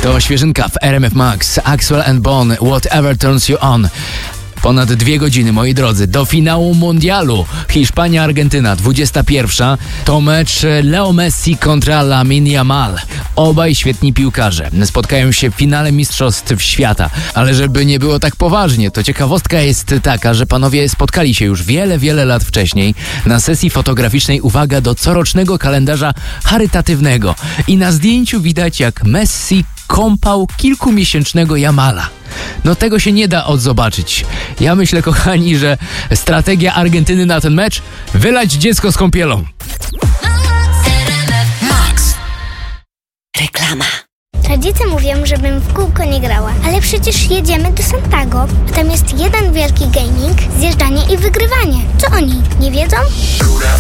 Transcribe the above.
To świeżynka w RMF Max. Axwell and Bone, Whatever Turns You On. Ponad 2 godziny, moi drodzy, do finału mundialu. Hiszpania-Argentyna, 21. To mecz Leo Messi kontra Lamine Yamal. Obaj świetni piłkarze spotkają się w finale Mistrzostw Świata. Ale żeby nie było tak poważnie, to ciekawostka jest taka, że panowie spotkali się już wiele lat wcześniej na sesji fotograficznej, uwaga, do corocznego kalendarza charytatywnego. I na zdjęciu widać, jak Messi kąpał kilkumiesięcznego Yamala. No tego się nie da odzobaczyć. Ja myślę, kochani, że strategia Argentyny na ten mecz: wylać dziecko z kąpielą. Max. Reklama. Rodzice mówią, żebym w kółko nie grała, ale przecież jedziemy do Santago, a tam jest jeden wielki gaming, zjeżdżanie i wygrywanie. Co oni, nie wiedzą? Góra